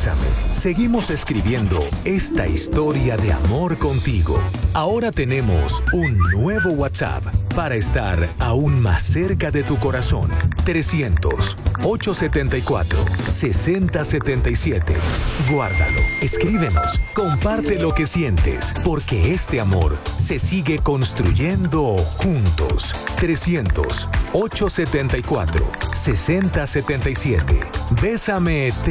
Bésame. Seguimos escribiendo esta historia de amor contigo. Ahora tenemos un nuevo WhatsApp para estar aún más cerca de tu corazón. 300-874-6077. Guárdalo, escríbenos, comparte lo que sientes, porque este amor se sigue construyendo juntos. 300-874-6077. Bésame.